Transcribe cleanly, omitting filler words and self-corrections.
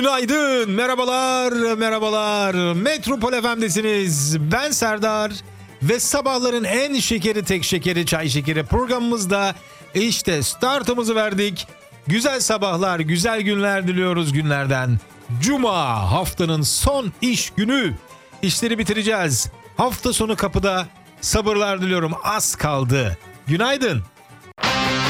Günaydın, merhabalar. Metropol FM'desiniz. Ben Serdar ve sabahların en şekeri tek şekeri çay şekeri programımızda işte startımızı verdik. Güzel sabahlar, güzel günler diliyoruz günlerden. Cuma, haftanın son iş günü. İşleri bitireceğiz. Hafta sonu kapıda, sabırlar diliyorum, az kaldı. Günaydın.